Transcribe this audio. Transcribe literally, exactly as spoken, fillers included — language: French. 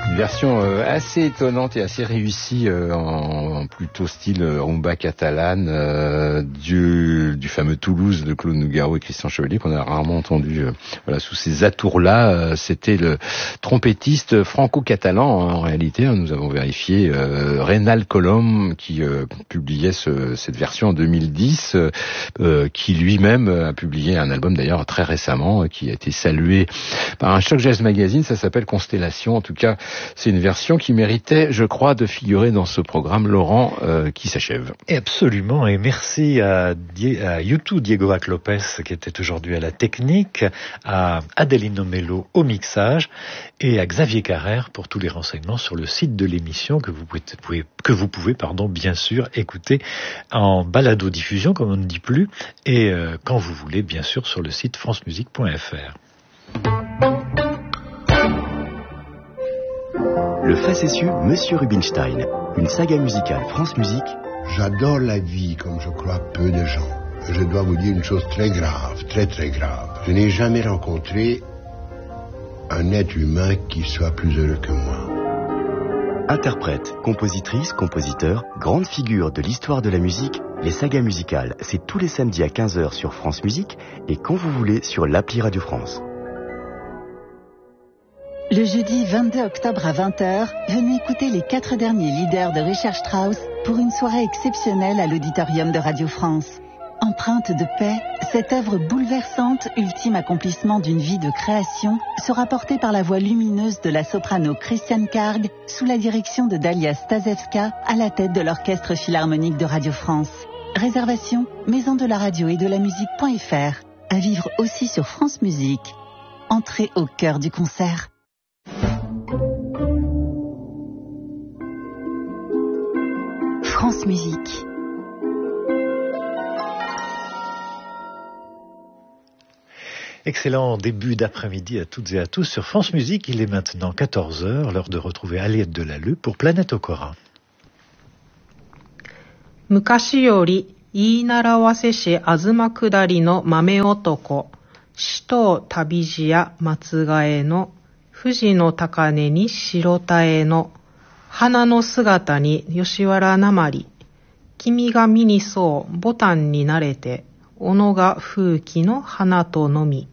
Une version euh, assez étonnante et assez réussie euh, en, en plutôt style euh, rumba catalane euh, du, du fameux Toulouse de Claude Nougaro et Christian Chevalier qu'on a rarement entendu euh, voilà, sous ces atours-là. Euh, c'était le trompettiste franco-catalan hein, en réalité. Hein, nous avons vérifié euh, Reynal Colom qui euh, publiait ce, cette version en deux mille dix, euh, qui lui-même a publié un album d'ailleurs très récemment, euh, qui a été salué par un Choc Jazz Magazine. Ça s'appelle Constellation. En tout cas, c'est une version qui méritait, je crois, de figurer dans ce programme, Laurent, euh, qui s'achève. Et absolument, et merci à, Die- à YouTube Diego Lopez qui était aujourd'hui à la technique, à Adelino Mello au mixage et à Xavier Carrère pour tous les renseignements sur le site de l'émission que vous pouvez, pouvez que vous pouvez pardon bien sûr écouter en balado-diffusion comme on ne dit plus et euh, quand vous voulez bien sûr sur le site france musique point f r. Le facétieux Monsieur Rubinstein, une saga musicale France Musique. J'adore la vie comme je crois peu de gens. Je dois vous dire une chose très grave, très très grave. Je n'ai jamais rencontré un être humain qui soit plus heureux que moi. Interprète, compositrice, compositeur, grande figure de l'histoire de la musique, les sagas musicales, c'est tous les samedis à quinze heures sur France Musique et quand vous voulez sur l'appli Radio France. Le jeudi vingt-deux octobre à vingt heures, venez écouter les quatre derniers leaders de Richard Strauss pour une soirée exceptionnelle à l'auditorium de Radio France. Empreinte de paix, cette œuvre bouleversante, ultime accomplissement d'une vie de création, sera portée par la voix lumineuse de la soprano Christiane Karg sous la direction de Dalia Stasevska à la tête de l'Orchestre Philharmonique de Radio France. Réservation, maison de la radio et de la musique.fr. À vivre aussi sur France Musique. Entrez au cœur du concert. France Musique. Excellent début d'après-midi à toutes et à tous sur France Musique. Il est maintenant quatorze heures, l'heure de retrouver Aliette Delalleux pour Planète Okora. 昔より言い習わせしあずま下りの豆男、死と旅路や松ヶ江の、富士の高根に白田江の、花の姿に吉原なまり、君が見にそうボタンになれて、小野が風紀の花とのみ。